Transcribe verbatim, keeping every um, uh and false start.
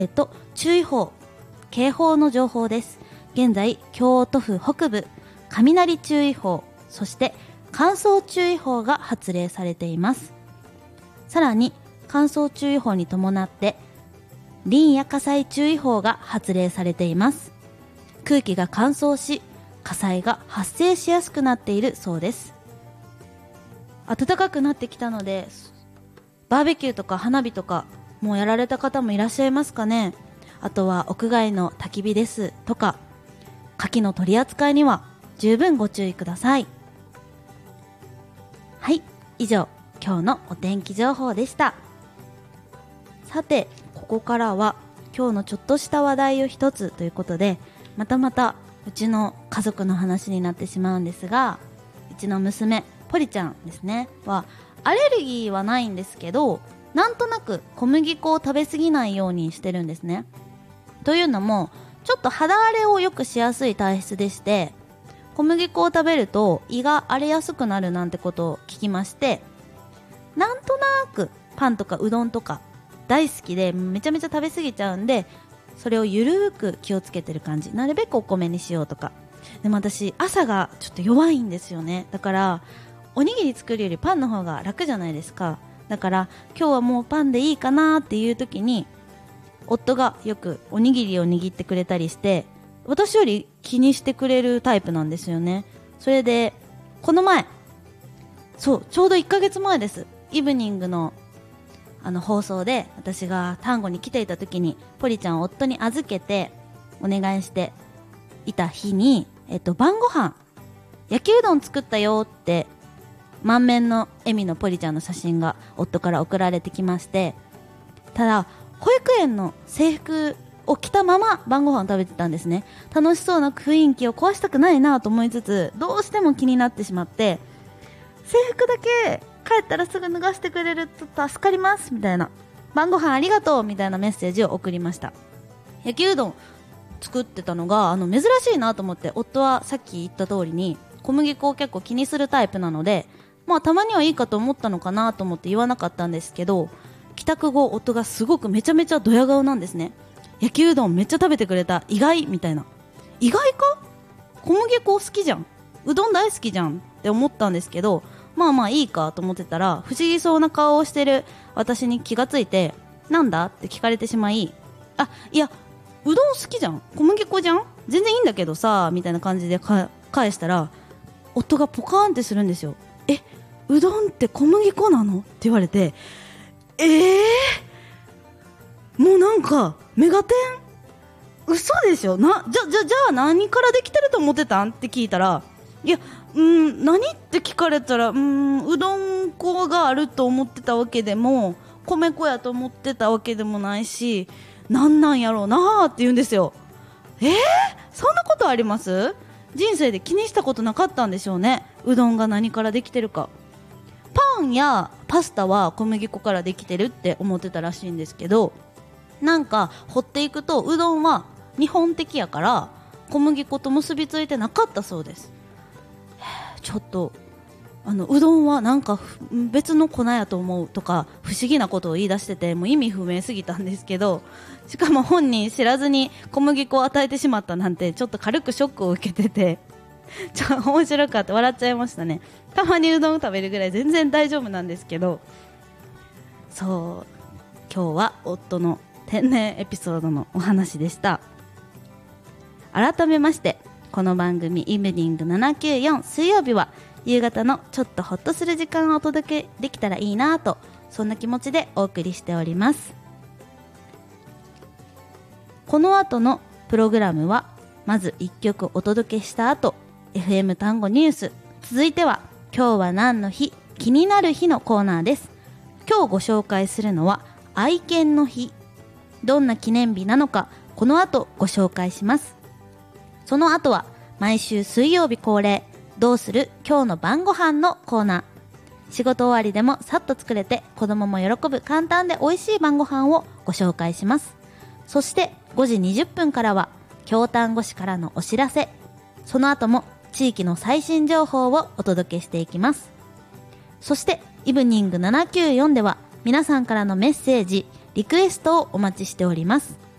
えっと注意報、警報の情報です。現在京都府北部雷注意報、そして乾燥注意報が発令されています。さらに乾燥注意報に伴って林野火災注意報が発令されています。空気が乾燥し火災が発生しやすくなっているそうです。暖かくなってきたのでバーベキューとか花火とかもうやられた方もいらっしゃいますかね。あとは屋外の焚き火ですとか火器の取り扱いには十分ご注意ください。はい、以上今日のお天気情報でした。さてここからは今日のちょっとした話題を一つということで、またまたうちの家族の話になってしまうんですが、うちの娘ポリちゃんですねはアレルギーはないんですけど、なんとなく小麦粉を食べ過ぎないようにしてるんですね。というのもちょっと肌荒れをよくしやすい体質でして、小麦粉を食べると胃が荒れやすくなるなんてことを聞きまして、なんとなくパンとかうどんとか大好きでめちゃめちゃ食べ過ぎちゃうんで、それをゆるーく気をつけてる感じ。なるべくお米にしようとか。でも私朝がちょっと弱いんですよね。だからおにぎり作るよりパンの方が楽じゃないですか。だから今日はもうパンでいいかなっていう時に夫がよくおにぎりを握ってくれたりして、私より気にしてくれるタイプなんですよね。それでこの前、そうちょうどいっかげつまえです。イブニングのあの放送で私が丹後に来ていた時にポリちゃんを夫に預けてお願いしていた日に、えっと、晩ご飯焼きうどん作ったよって満面の笑みのポリちゃんの写真が夫から送られてきまして、ただ保育園の制服を着たまま晩ご飯を食べてたんですね。楽しそうな雰囲気を壊したくないなと思いつつ、どうしても気になってしまって、制服だけ帰ったらすぐ脱がしてくれると助かりますみたいな、晩ご飯ありがとうみたいなメッセージを送りました。焼きうどん作ってたのがあの珍しいなと思って、夫はさっき言った通りに小麦粉を結構気にするタイプなので、まあたまにはいいかと思ったのかなと思って言わなかったんですけど、帰宅後夫がすごくめちゃめちゃドヤ顔なんですね。焼きうどんめっちゃ食べてくれた、意外みたいな。意外か、小麦粉好きじゃん、うどん大好きじゃんって思ったんですけど、まあまあいいかと思ってたら、不思議そうな顔をしてる私に気がついて、なんだって聞かれてしまい、あ、いやうどん好きじゃん、小麦粉じゃん、全然いいんだけどさみたいな感じでか返したら、夫がポカーンってするんですよ。え、うどんって小麦粉なのって言われて、えー、もうなんかメガテン、嘘でしょ、な、じゃ、じゃ、じゃあ何からできてると思ってたんって聞いたら、いや、うーん、何って聞かれたら、うーん、うどん粉があると思ってたわけでも米粉やと思ってたわけでもないし、なんなんやろうなーって言うんですよ。えー、そんなことあります？人生で気にしたことなかったんでしょうね、うどんが何からできてるか。パンやパスタは小麦粉からできてるって思ってたらしいんですけど、なんか掘っていくとうどんは日本的やから小麦粉と結びついてなかったそうです。ちょっとあのうどんはなんか別の粉やと思うとか不思議なことを言い出してて、もう意味不明すぎたんですけど、しかも本人知らずに小麦粉を与えてしまったなんて、ちょっと軽くショックを受けてて、ちょっと面白かった、笑っちゃいましたね。たまにうどんを食べるぐらい全然大丈夫なんですけど、そう今日は夫の天然エピソードのお話でした。改めまして、この番組イブニングななきゅうよん水曜日は夕方のちょっとホッとする時間をお届けできたらいいなと、そんな気持ちでお送りしております。この後のプログラムはまずいっきょくお届けした後 エフエム 単語ニュース、続いては今日は何の日、気になる日のコーナーです。今日ご紹介するのは愛犬の日。どんな記念日なのかこの後ご紹介します。その後は毎週水曜日恒例、どうする今日の晩ご飯のコーナー。仕事終わりでもさっと作れて子供も喜ぶ簡単で美味しい晩ご飯をご紹介します。そしてごじにじゅっぷんからは京丹後市からのお知らせ、その後も地域の最新情報をお届けしていきます。そしてイブニングななきゅうよんでは皆さんからのメッセージ、リクエストをお待ちしております。